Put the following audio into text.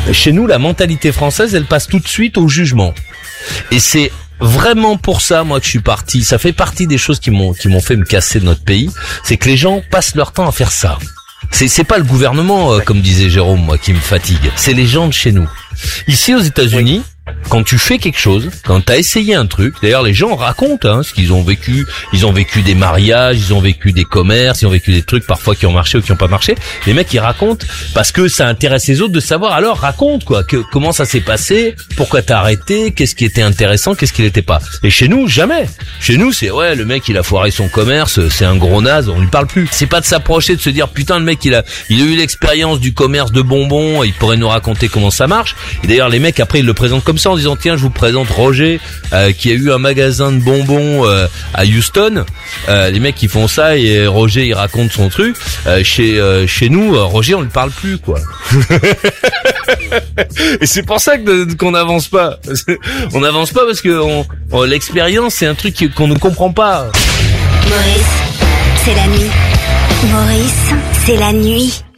Chez nous, la mentalité française, elle passe tout de suite au jugement. Et c'est vraiment pour ça, moi, que je suis parti. Ça fait partie des choses qui m'ont fait me casser de notre pays. C'est que les gens passent leur temps à faire ça. C'est pas le gouvernement, comme disait Jérôme, moi, qui me fatigue. C'est les gens de chez nous. Ici, aux États-Unis, quand tu fais quelque chose, quand t'as essayé un truc, d'ailleurs les gens racontent ce qu'ils ont vécu. Ils ont vécu des mariages, ils ont vécu des commerces, ils ont vécu des trucs parfois qui ont marché ou qui ont pas marché. Les mecs ils racontent parce que ça intéresse les autres de savoir. Alors raconte quoi, comment ça s'est passé, pourquoi t'as arrêté, qu'est-ce qui était intéressant, qu'est-ce qui l'était pas. Et chez nous jamais. Chez nous c'est ouais le mec il a foiré son commerce, c'est un gros naze, on lui parle plus. C'est pas de s'approcher de se dire putain le mec il a eu l'expérience du commerce de bonbons, il pourrait nous raconter comment ça marche. Et d'ailleurs les mecs après ils le présentent comme ça en disant tiens je vous présente Roger qui a eu un magasin de bonbons à Houston. Les mecs qui font ça et Roger il raconte son truc. Chez nous Roger on ne parle plus quoi. Et c'est pour ça qu'on n'avance pas. On n'avance pas parce que l'expérience c'est un truc qu'on ne comprend pas. Maurice, c'est la nuit. Maurice, c'est la nuit.